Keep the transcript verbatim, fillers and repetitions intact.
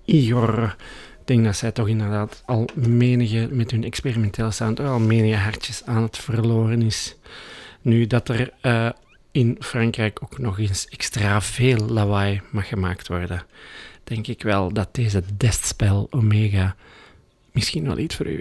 Igor. Ik denk dat zij toch inderdaad al menige, met hun experimentele sound, al menige hartjes aan het verloren is. Nu dat er uh, in Frankrijk ook nog eens extra veel lawaai mag gemaakt worden, denk ik wel dat deze Deathspell Omega misschien wel iets voor u